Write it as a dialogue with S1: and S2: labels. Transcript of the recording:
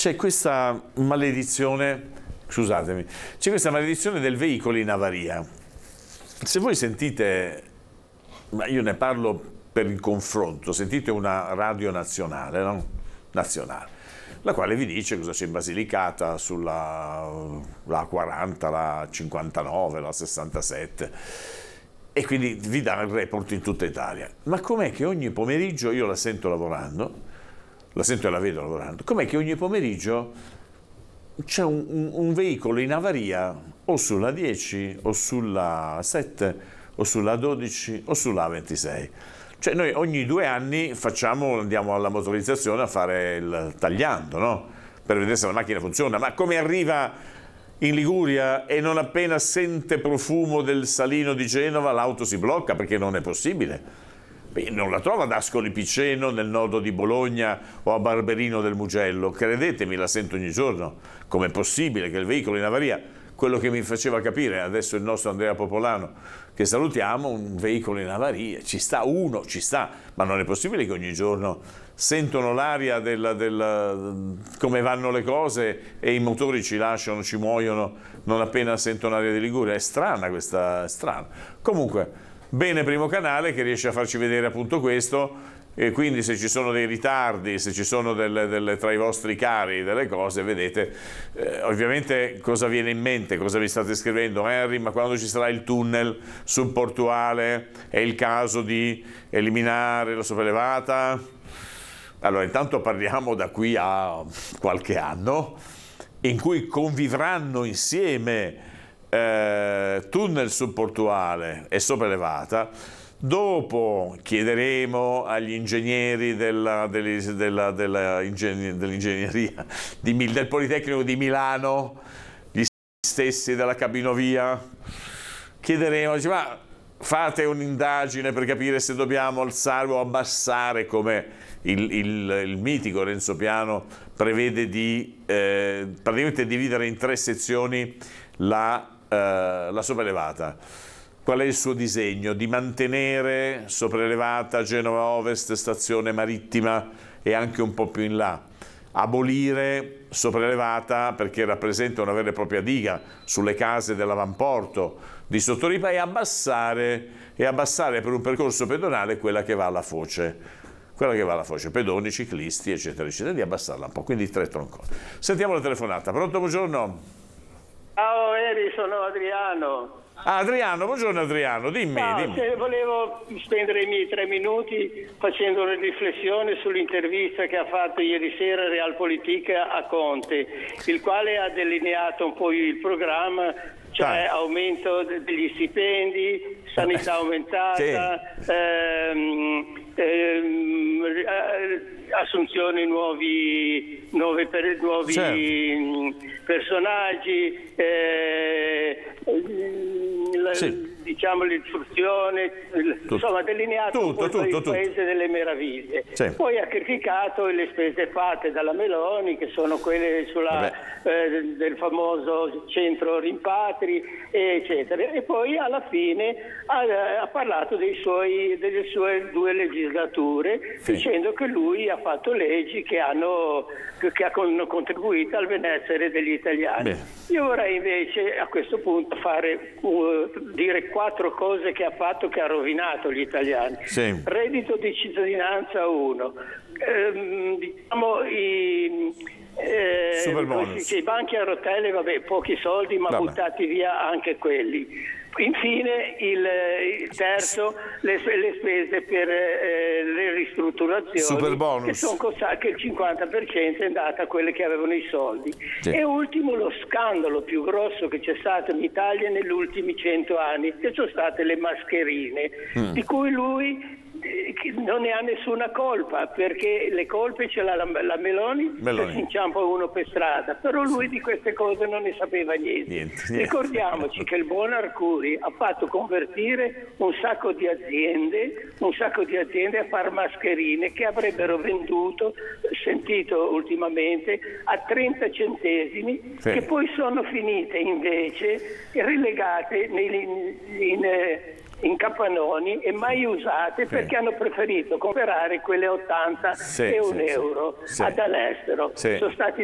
S1: c'è questa maledizione, scusatemi, c'è questa maledizione del veicolo in avaria. Se voi sentite, ma io ne parlo per il confronto, sentite una radio nazionale, no? Nazionale, la quale vi dice cosa c'è in Basilicata sulla la 40, la 59, la 67, e quindi vi dà il report in tutta Italia. Ma com'è che ogni pomeriggio, io la sento lavorando, la sento e la vedo lavorando, com'è che ogni pomeriggio c'è un veicolo in avaria o sulla 10 o sulla 7 o sulla 12 o sulla 26? Cioè noi ogni 2 anni andiamo alla motorizzazione a fare il tagliando, no? Per vedere se la macchina funziona, ma come arriva in Liguria e non appena sente profumo del salino di Genova l'auto si blocca, perché non è possibile. Beh, non la trova ad Ascoli Piceno, nel nodo di Bologna o a Barberino del Mugello, credetemi, la sento ogni giorno. Com'è possibile che il veicolo in avaria, quello che mi faceva capire adesso il nostro Andrea Popolano, che salutiamo, un veicolo in avaria, ci sta, ma non è possibile che ogni giorno sentono l'aria come vanno le cose e i motori ci lasciano, ci muoiono non appena sentono l'aria di Liguria. È strana questa, è strana. Comunque, bene Primo Canale che riesce a farci vedere appunto questo, e quindi se ci sono dei ritardi, se ci sono tra i vostri cari delle cose, vedete, ovviamente cosa viene in mente, cosa vi state scrivendo? Henry, ma quando ci sarà il tunnel subportuale è il caso di eliminare la sopraelevata? Allora, intanto parliamo da qui a qualche anno in cui convivranno insieme tunnel subportuale e sopraelevata. Dopo chiederemo agli ingegneri dell'ingegneria del Politecnico di Milano, gli stessi della cabinovia, chiederemo, ma fate un'indagine per capire se dobbiamo alzare o abbassare, come il mitico Renzo Piano prevede, di praticamente dividere in 3 sezioni la sopraelevata. Qual è il suo disegno? Di mantenere sopraelevata Genova Ovest, stazione marittima e anche un po' più in là. Abolire sopraelevata perché rappresenta una vera e propria diga sulle case dell'avamporto di Sottoripa, e abbassare per un percorso pedonale quella che va alla foce. Pedoni, ciclisti, eccetera, eccetera, di abbassarla un po', quindi 3 tronconi. Sentiamo la telefonata. Pronto, buongiorno?
S2: Ciao Eri, sono Adriano.
S1: Adriano, buongiorno Adriano, dimmi.
S2: Volevo spendere i miei 3 minuti facendo una riflessione sull'intervista che ha fatto ieri sera Realpolitik a Conte, il quale ha delineato un po' il programma, cioè aumento degli stipendi, sanità aumentata, assunzioni nuovi personaggi, diciamo l'istruzione, insomma delineato tutto il paese delle meraviglie. Sì. Poi ha criticato le spese fatte dalla Meloni, che sono quelle del famoso centro rimpatri, eccetera, e poi alla fine ha parlato delle sue 2 legislature, dicendo che lui ha fatto leggi che hanno contribuito al benessere degli italiani. Io vorrei invece a questo punto dire 4 cose che ha fatto che ha rovinato gli italiani. Reddito di cittadinanza 1, diciamo i banchi a rotelle, pochi soldi, ma buttati via anche quelli. Infine il terzo, le spese per le ristrutturazioni, che sono costate, che il 50% è andato a quelle che avevano i soldi. E ultimo, lo scandalo più grosso che c'è stato in Italia negli ultimi 100 anni, che sono state le mascherine, di cui lui non ne ha nessuna colpa, perché le colpe ce l'ha la Meloni. Se si inciampa uno per strada, però lui di queste cose non ne sapeva niente. Ricordiamoci che il buon Arcuri ha fatto convertire un sacco di aziende a far mascherine che avrebbero venduto, sentito ultimamente, a 30 centesimi, che poi sono finite invece relegate in capannoni e mai usate, perché hanno preferito comprare quelle 80 e €, dall'estero. Sono stati